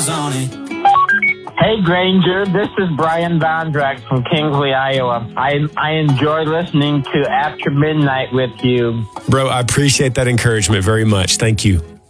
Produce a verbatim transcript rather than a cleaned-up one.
miles on it. Hey, Granger, this is Brian Vondrack from Kingsley, Iowa. I I enjoy listening to After Midnight with you. Bro, I appreciate that encouragement very much. Thank you.